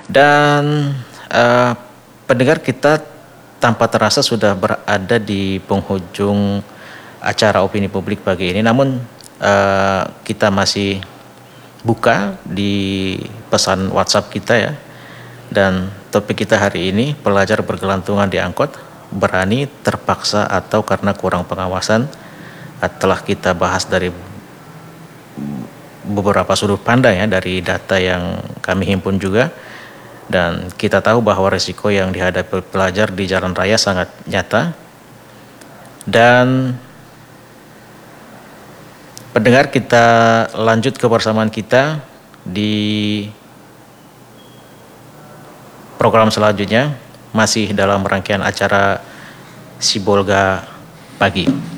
Dan pendengar, kita tanpa terasa sudah berada di penghujung acara opini publik pagi ini. Namun kita masih buka di pesan WhatsApp kita ya. Dan topik kita hari ini, pelajar bergelantungan di angkot, berani, terpaksa, atau karena kurang pengawasan. Telah kita bahas dari beberapa sudut pandang ya, dari data yang kami himpun juga. Dan kita tahu bahwa resiko yang dihadapi pelajar di jalan raya sangat nyata. Dan pendengar, kita lanjut kebersamaan kita di program selanjutnya, masih dalam rangkaian acara Sibolga Pagi.